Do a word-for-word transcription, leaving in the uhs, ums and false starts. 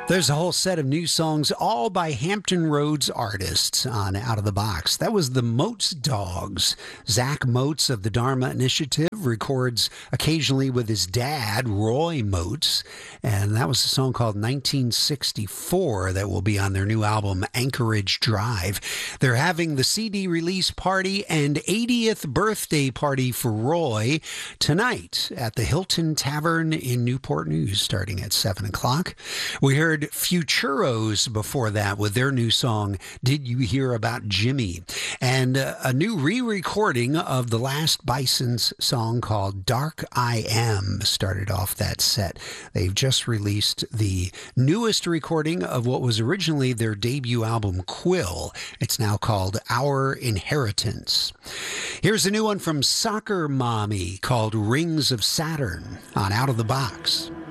There's a whole set of new songs, all by Hampton Roads artists on Out of the Box. That was the Moats Dogs. Zach Moats of the Dharma Initiative records occasionally with his dad, Roy Moats, and that was a song called nineteen sixty-four that will be on their new album, Anchorage Drive. They're having the C D release party and eightieth birthday party for Roy tonight at the Hilton Tavern in Newport News, starting at seven o'clock. We heard Futuros before that with their new song, Did You Hear About Jimmy? And uh, a new re-recording of the Last Bison's song called Dark I Am started off that set. They've just released the newest recording of what was originally their debut album, Quill. It's now called Our Inheritance. Here's a new one from Soccer Mommy called Rings of Saturn on Out of the Box.